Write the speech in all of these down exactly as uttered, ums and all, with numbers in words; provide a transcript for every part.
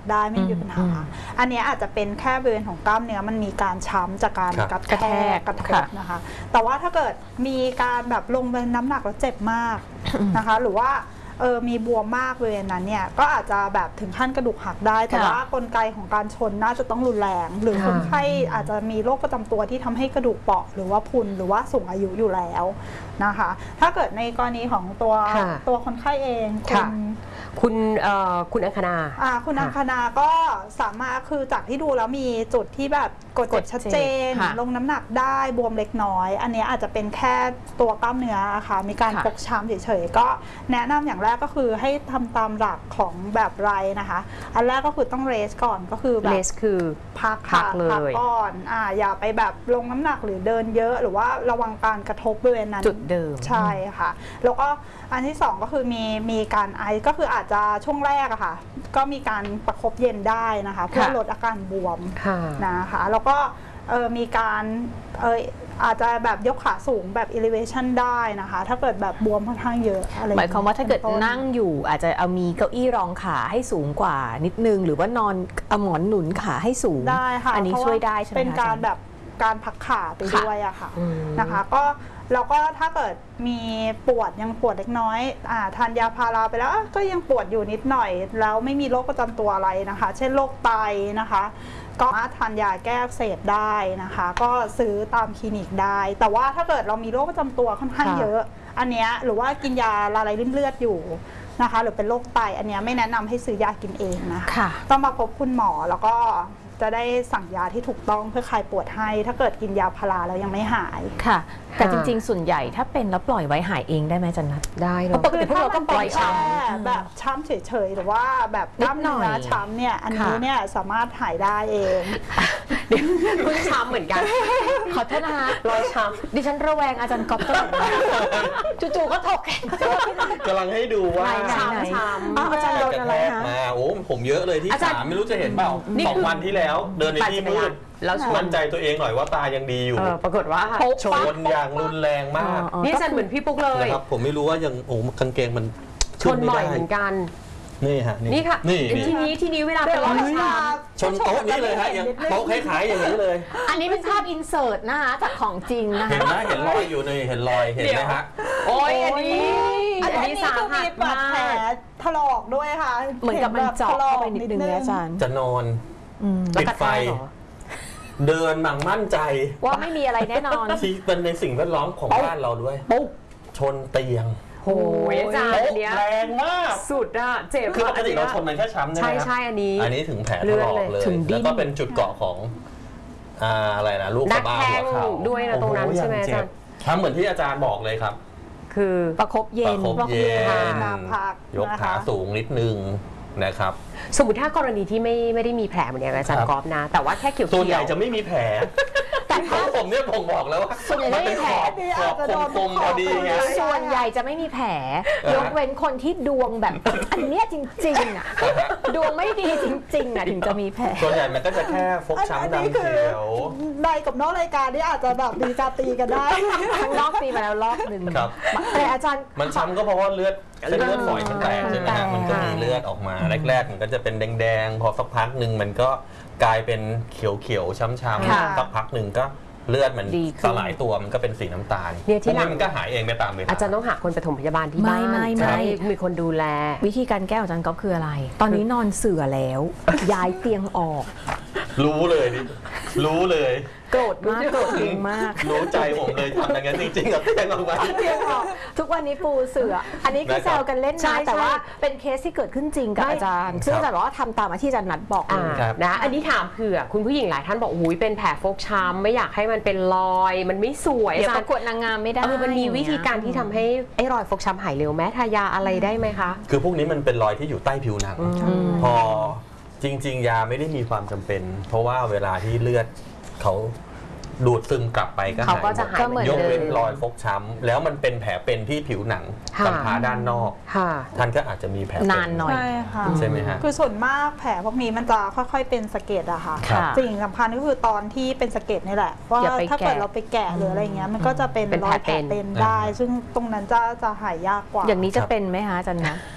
ได้ไม่มีปัญหาอันนี้อาจจะเป็นแค่บริเวณของกล้ามเนื้อมันมีการช้ำจากการกระแทกกระทบนะคะแต่ว่าถ้าเกิดมีการแบบลงไปน้ำหนักแล้วเจ็บมากนะคะหรือว่าเออมีบวมมากบริเวณนั้นเนี่ยก็อาจจะแบบถึงขั้นกระดูกหักได้แต่ว่ากลไกของการชนน่าจะต้องรุนแรงหรือคนไข้อาจจะมีโรคประจำตัวที่ทำให้กระดูกเปราะหรือว่าพุนหรือว่าสูงอายุอยู่แล้วนะคะถ้าเกิดในกรณีของตัวตัวคนไข้เองคุณคุณคุณอังคณาคุณอังคณาก็สามารถคือจากที่ดูแล้วมีจุดที่แบบกดเจ็บชัดเจนลงน้ำหนักได้บวมเล็กน้อยอันนี้อาจจะเป็นแค่ตัวกล้ามเนื้อค่ะมีการฟกช้ำเฉยๆก็แนะนำอย่างแรกก็คือให้ทำตามหลักของแบบไรนะคะอันแรกก็คือต้องเรสก่อนก็คือแบบเรสคือพักพักเลยก่อนอ่าอย่าไปแบบลงน้ำหนักหรือเดินเยอะหรือว่าระวังการกระทบบริเวณนั้นจุดเดิมใช่ค่ะแล้วก็อันที่สองก็คือมีมีการไอก็คืออาจจะช่วงแรกอะค่ะก็มีการประคบเย็นได้นะคะเพื่อลดอาการบวมนะคะแล้วก็เออมีการเอออาจจะแบบยกขาสูงแบบ elevation ได้นะคะถ้าเกิดแบบบวมค่อนข้างเยอะอะไรหมายความว่าถ้าเกิดนั่งอยู่อาจจะเอามีเก้าอี้รองขาให้สูงกว่านิดนึงหรือว่านอนเอาหมอนหนุนขาให้สูงได้ค่ะอันนี้ช่วยได้ใช่ไหมเป็นการแบบการพักขาไปด้วยอะค่ะนะคะก็แล้วก็ถ้าเกิดมีปวดยังปวดเล็กน้อยอ่าทานยาพาราไปแล้วก็ยังปวดอยู่นิดหน่อยแล้วไม่มีโรคประจำตัวอะไรนะคะเช่นโรคไตนะคะก็สามารถทานยาแก้อักเสบได้นะคะก็ซื้อตามคลินิกได้แต่ว่าถ้าเกิดเรามีโรคประจำตัวค่อนข้างเยอะอันเนี้ยหรือว่ากินยาละลายริ่มเลือดอยู่นะคะหรือเป็นโรคไตอันเนี้ยไม่แนะนำให้ซื้อยากินเองนะคะต้องมาพบคุณหมอแล้วก็จะได้สั่งยาที่ถูกต้องเพื่อคลายปวดให้ถ้าเกิดกินยาพาราแล้วยังไม่หายค่ะแต่จริงๆส่วนใหญ่ถ้าเป็นแล้วปล่อยไว้หายเองได้ไหมจันนัทได้เนาะปกติพวกเราก็ปล่อยช้ำแบบช้ำเฉยๆหรือว่าแบบกล้ามเนื้อช้ำเนี่ยอันนี้เนี่ยสามารถหายได้เองคุณช้ำเหมือนกันขอโทษนะคะรอยช้ำดิฉันระแวงอาจารย์ก๊อฟตลอดจู่ๆก็ถกกำลังให้ดูว่าช้ำช้ำอาจารย์โดนอะไรคะมาโอ้ผมเยอะเลยที่สามไม่รู้จะเห็นเปล่าสองวันที่แล้วเดินในที่มืดแล้วมั่นใจตัวเองหน่อยว่าตายังดีอยู่ปรากฏว่าชนอย่างรุนแรงมากนี่ฉันเหมือนพี่ปุ๊กเลยนะครับผมไม่รู้ว่ายังโอ้กางเกงมันชนบ่อยเหมือนกันนี่ฮะนี่ค่ะนี่ทีนี้ทีนี้เวลาเป็นรอยช้ำชนโต๊ะนี้เลยฮะยังโต๊ะคล้ายๆอย่างนี้เลยอันนี้เป็นภาพอินเสิร์ตนะคะจากของจริงนะคะเห็นไหมเห็นรอยอยู่นี่เห็นรอยเห็นไหมฮะโอ้ยอันนี้อันนี้สาหัสมากแผลถลอกด้วยค่ะเหมือนกับมันเจาะเข้าไปนิดนึงอาจารย์จะนอนปิดไฟเดินหนังมั่นใจว่าไม่มีอะไรแน่นอนที่เป็นในสิ่งแวดล้อมของบ้านเราด้วยปุ๊บชนเตียงโอ้ยอาจารย์เนี้ยแรงมากสุดอะเจ็บคือปกติเราชนมันแค่ช้ำใช่ไหมใช่ใช่อันนี้อันนี้ถึงแผลถลอกเลยแล้วก็เป็นจุดเกาะของอะไรนะลูกกระบ้าหัวเข่าด้วยนะตรงนั้นใช่ไหมอาจารย์ทำเหมือนที่อาจารย์บอกเลยครับคือประคบเย็นประคบเย็นยกขาสูงนิดนึงนะครับสมมติถ้ากรณีที่ไม่ไม่ได้มีแผลเหมือนอย่างอาจารย์กอล์ฟนะแต่ว่าแค่เขียวๆส่วนใหญ่จะไม่มีแผลแต่ถ้าผมเนี่ยผมบอกแล้วว่าส่วนใหญ่ไม่มีแผลขอบคมๆพอดีไงส่วนใหญ่จะไม่มีแผลยกเว้นคนที่ดวงแบบอันเนี้ยจริงๆอ่ะดวงไม่ดีจริงๆอ่ะถึงจะมีแผลส่วนใหญ่มันก็จะแค่ฟกช้ำดำเขียวในกับนอกรายการนี่อาจจะแบบดีจะตีกันได้ทั้งรอบตีมาแล้วรอบหนึ่งแต่อาจารย์มันช้ำก็เพราะว่าเลือดเส้นเลือดฝอยมันแตกใช่ไหมฮะมันก็มีเลือดออกมาแรกๆมันก็จะเป็นแดงๆพอสักพักหนึ่งมันก็กลายเป็นเขียวๆช้ำๆสักพักหนึ่งก็เลือดมันสลายตัวมันก็เป็นสีน้ำตาลเนี่ยที่มันก็หายเองไปตามเวลาอาจารย์ต้องหาคนปฐมพยาบาลที่บ้านไม่ไม่มีคนดูแลวิธีการแก้ของอาจารย์ก็คืออะไรตอนนี้นอนเสื่อแล้วย้ายเตียงออกรู้เลยดิรู้เลยโกรธมากโกรธจริงมากรู้ใจผมเลยทำอย่างนั้นจริงๆกับเตียงออกมาเตียงออกทุกวันนี้ปูเสื่ออันนี้คือแซวกันเล่นนะแต่ว่าเป็นเคสที่เกิดขึ้นจริงกับอาจารย์ซึ่งอาจารย์บอกว่าทำตามที่อาจารย์นัดบอกนะอันนี้ถามเผื่อคุณผู้หญิงหลายท่านบอกอุ้ยเป็นแผลฟกช้ำไม่อยากให้มันเป็นรอยมันไม่สวยเดี๋ยวประกวดนางงามไม่ได้มันมีวิธีการที่ทำให้ไอ้รอยฟกช้ำหายเร็วแม้ทายาอะไรได้ไหมคะคือพวกนี้มันเป็นรอยที่อยู่ใต้ผิวหนังพอจริงๆยาไม่ได้มีความจำเป็นเพราะว่าเวลาที่เลือดเขาดูดซึมกลับไปก็หายยกเว้นรอยฟกช้ำแล้วมันเป็นแผลเป็นที่ผิวหนังกำพร้าด้านนอกท่านก็อาจจะมีแผลนานหน่อยใช่ไหมฮะคือส่วนมากแผลพวกนี้มันจะค่อยๆเป็นสะเก็ดอะค่ะสิ่งสำคัญก็คือตอนที่เป็นสะเก็ดนี่แหละว่าถ้าเกิดเราไปแกะหรืออะไรเงี้ยมันก็จะเป็นรอยแผลเป็นได้ซึ่งตรงนั้นจะจะหายยากกว่าอย่างนี้จะเป็นไหมคะอาจารย์นะ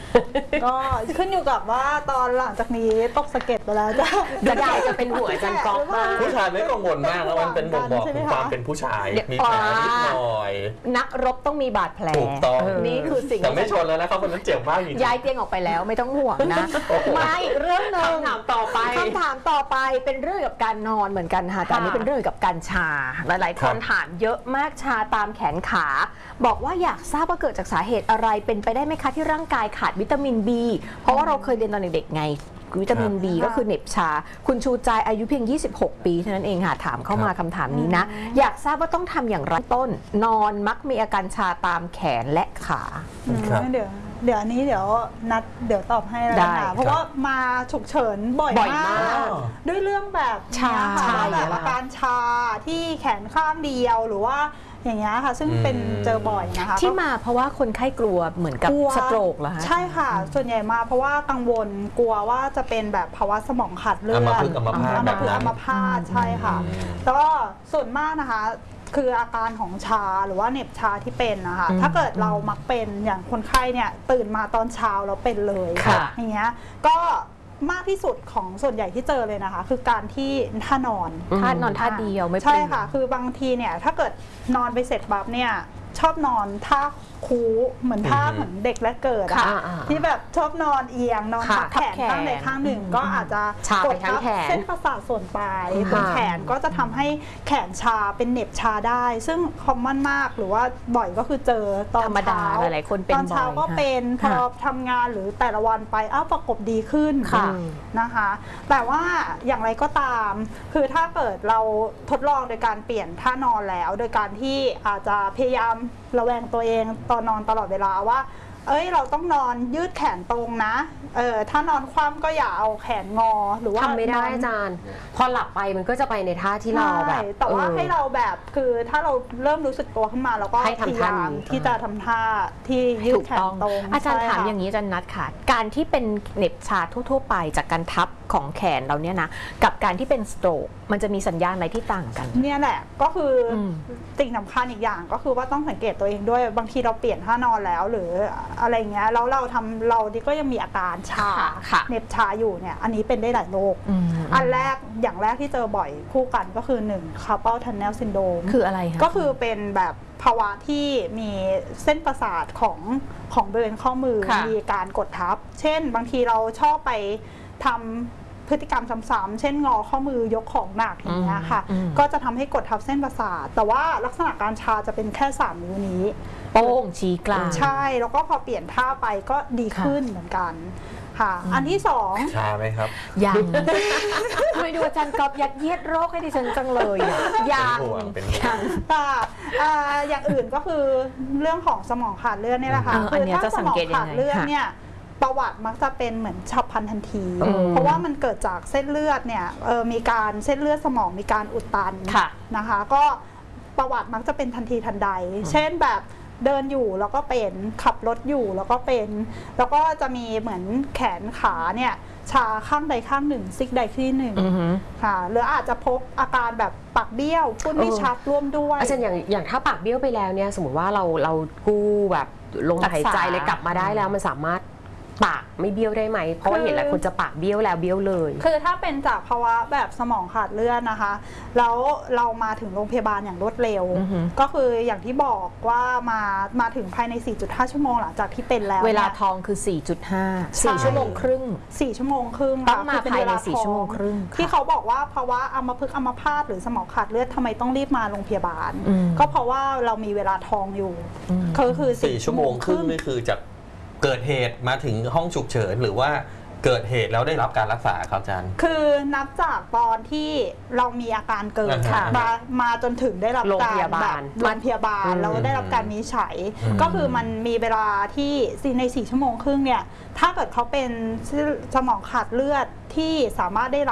ก็ขึ้นอยู่กับว่าตอนหลังจากนี้ตกสะเก็ดไปแล้วจะจะได้จะเป็นหัวอาจารย์ก๊อฟมากผู้ชายไม่กังวลมากแล้วมันเป็นบ่งบอกถึงความเป็นผู้ชายมีแผลนิดหน่อยนักรบต้องมีบาดแผลถูกต้องนี่คือสิ่งแต่ไม่ชนแล้วนะครับคนนั้นเจ็บมากจริงๆย้ายเตียงออกไปแล้วไม่ต้องห่วงนะ ไม่เรื่องหนึ่งคำถามต่อไปคำถามต่อไปเป็นเรื่องเกี่ยวกับการนอนเหมือนกันค่ะแต่อันนี้เป็นเรื่องเกี่ยวกับการชา หลายๆคนถามเยอะมากชาตามแขนขา บอกว่าอยากทราบว่าเกิดจากสาเหตุอะไรเป็นไปได้ไหมคะที่ร่างกายขาดวิตามิน B เพราะว่าเราเคยเรียนตอนเด็กๆไงวิตามิน B ก็คือเหน็บชา คุณชูใจอายุเพียงยี่สิบหกปีเท่านั้นเองค่ะถามเข้ามาคำถามนี้นะอยากทราบว่าต้องทำอย่างไรต้นนอนมักมีอาการชาตามแขนและขาอืมครับเดี๋ยวเดี๋ยวอันนี้เดี๋ยวนัดเดี๋ยวตอบให้แล้วได้นะเพราะว่ามาฉุกเฉินบ่อยบ่อยมามากก ด้วยเรื่องแบบเนี้ยค่ะชาว่าแบบชาอาการชาที่แขนข้างเดียวหรือว่าอย่างเงี้ยค่ะซึ่งเป็นอืมเจอบ่อยนะคะที่มาเพราะว่าคนไข้กลัวเหมือนกับกลัวสโตรกเหรอคะใช่ค่ะ ส่วนใหญ่มาเพราะว่ากังวลกลัวว่าจะเป็นแบบภาวะสมองขาดเลือดอัมพฤกษ์อัมพาตอัมแบบพฤกษ์นั้อันมพาตใช่ค่ะ แล้วก็ส่วนมากนะคะ คืออาการของชาหรือว่าเหน็บชาที่เป็นนะคะอืมถ้าเกิดเรามักเป็นอย่างคนไข้เนี่ยตื่นมาตอนเช้าแล้วเป็นเลยค่ะอย่างเงี้ยก็มากที่สุดของส่วนใหญ่ที่เจอเลยนะคะ คือการที่ท่านอนท่านอนท่าเดียวไม่เปใช่ลี่ยนค่ะ คือบางทีเนี่ยถ้าเกิดนอนไปเสร็จปั๊บเนี่ยชอบนอนท่าคูเหมือนท่าอืมเหมือนเด็กและเกิดค่ะอะที่แบบชอบนอนเอียงนอนค่ะทับแขนทับแขนข้างใดข้างหนึ่งก็อาจจะชาไปกดทั้ทังบแขนเส้นประสาทส่วนปลายค่ะตรงแขนก็จะทำให้แขนชาเป็นเหน็บชาได้ ซึ่งคอมมอนมากหรือว่าบ่อยก็คือเจอตอนธรรมดาเช้าหลายๆคนเป็นตอนเช้าบ่อยก็ค่ะเป็นพอค่ะทำงานหรือแต่ละวันไปอ้าวประกบดีขึ้นค่ะนะคะ แต่ว่าอย่างไรก็ตาม คือถ้าเกิดเราทดลองโดยการเปลี่ยนท่านอนแล้ว โดยการที่อาจจะพยายามระแวงตัวเองตอนนอนตลอดเวลาว่า เอ้ยเราต้องนอนยืดแขนตรงนะเออถ้านอนคว่ำก็อย่าเอาแขนงอหรือว่าทำไม่ได้นอนอาจารย์ พอหลับไปมันก็จะไปในท่าที่เราแบบใช่แต่ว่าออให้เราแบบคือถ้าเราเริ่มรู้สึกตัวขึ้นมาเราก็ให้พทำยายามท่านี้ที่จะทำท่าที่ยืถูดกแขนต้องตรงอาจารย์ใช่ถามค่ะอย่างนี้อาจารย์นัทค่ะ การที่เป็นเหน็บชาทั่วๆไปจากการทับของแขนเราเนี่ยนะกับการที่เป็นสโตรกมันจะมีสัญญาณอะไรที่ต่างกันเนี่ยแหละก็คืออมสิ่งสำคัญอีกอย่างก็คือว่าต้องสังเกตตัวเองด้วยบางทีเราเปลี่ยนท่านอนแล้วหรืออะไรเงี้ยแล้วเราทำเราก็ยังมีอาการชาค่ะค่ะเหน็บชาอยู่เนี่ยอันนี้เป็นได้หลายโรคอืมอันแรกอย่างแรกที่เจอบ่อยคู่กันก็คือหนึ่ง carpal tunnel syndrome คืออะไรคะก็คือเป็นแบบภาวะที่มีเส้นประสาทของของบริเวณข้อมือค่ะมีการกดทับ เช่น บางทีเราชอบไปทำพฤติกรรมซ้ำๆเช่นงอข้อมือยกของหนักอย่างเงี้ยค่ะอืมก็จะทำให้กดทับเส้นประสาท แต่ว่าลักษณะการชาจะเป็นแค่สามนิ้วนี้โป้งชี้กลางใช่ แล้วก็พอเปลี่ยนท่าไปก็ดีขึ้นเหมือนกันค่ะ อันที่สองชาไหมครับยังทำไมดูอาจารย์กอบยัดเยียดโรคให้ดิฉันจังเลยอะยังเป็นห่วงเป็นห่วงยังค่ะอ่าอย่างอื่นก็คือเรื่องของสมองขาดเลือดนี่แหละค่ะเอออันเนี้ยถ้าจะสสังมองเกตยังไงขาดเลือดค่ะเนี่ยประวัติมักจะเป็นเหมือนฉับพลันทันทีอืมเพราะว่ามันเกิดจากเส้นเลือดเนี่ยเออมีการเส้นเลือดสมองมีการอุดตันค่ะนะคะ ก็ประวัติมักจะเป็นทันทีทันใด เช่นแบบเดินอยู่แล้วก็เป็นขับรถอยู่แล้วก็เป็น แล้วก็จะมีเหมือนแขนขาเนี่ยชาข้างใดข้างหนึ่งซิกใดที่หนึ่งอือหือค่ะหรืออาจจะพบอาการแบบปากเบี้ยวพูดไม่เออชัดร่วมด้วยอาจารย์อย่างอย่างถ้าปากเบี้ยวไปแล้วเนี่ยสมมติว่าเราเรากู้แบบลมหายใจรักษาเลยกลับมาได้แล้วมันสามารถปากไม่เบี้ยวได้ไหมเพราะว่าเห็นหลายคนจะปากเบี้ยวแล้วเบี้ยวเลยคือถ้าเป็นจากภาวะแบบสมองขาดเลือดนะคะ แล้วเรามาถึงโรงพยาบาลอย่างรวดเร็วอือฮึก็คืออย่างที่บอกว่ามามาถึงภายใน สี่จุดห้า ชั่วโมงหลังจากที่เป็นแล้วเวลานี่ยทองคือ สี่จุดห้าใช่สี่ชั่วโมงครึ่งสี่ชั่วโมงครึ่งต้องมาค่ะคืเป็ภายในเวลสี่ทอชั่วโมงครึ่งค่ะที่เขาบอกว่าภาวะอัมพฤกษ์อัมพาตหรือสมองขาดเลือดทำไมต้องรีบมาโรงพยาบาลอืมก็เพราะว่าเรามีเวลาทองอยู่อืมก็คือสี่ชั่วโมงครึ่งนี่คือจากเกิดเหตุมาถึงห้องฉุกเฉินหรือว่าเกิดเหตุแล้วได้รับการรักษาครับอาจารย์คือนับจากตอนที่เรามีอาการเกิดค่ะมามาจนถึงได้รับโรงการพยาบาลแบบโรงพยาบาลอืมแล้วได้รับการวินิจฉัยอืมก็คือมันมีเวลาที่ในสี่ชั่วโมงครึ่งเนี่ยถ้าเกิดเขาเป็นสมองขาดเลือดที่สามารถได้รับ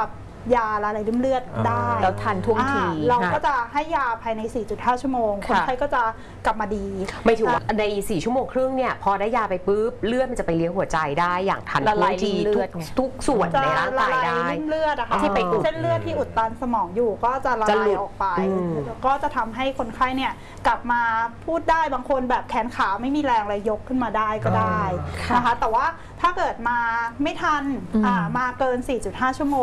ยาละลายริ่มเลือดได้แล้วทันท่วงทีเราก็จะให้ยาภายใน สี่จุดห้า ชั่วโมงคนไข้ก็จะกลับมาดีไม่ถือว่าในสี่ชั่วโมงครึ่งเนี่ยพอได้ยาไปปุ๊บเลือดมันจะไปเลี้ยงหัวใจได้อย่างทันท่วงทีทุกทุกส่วนในร่างกายได้ริ่มเลือดอะค่ะที่ไปอุดเส้นเลือดที่อุดตันสมองอยู่ก็จะละจะลาหลุยดออกไปอืมแล้วก็จะทำให้คนไข้เนี่ยกลับมาพูดได้บางคนแบบแขนขาไม่มีแรงเลยยกขึ้นมาได้ก็ได้นะคะแต่ว่าถ้าเกิดมาไม่ทันอ่ามาเกิน สี่จุดห้า ชั่วโมง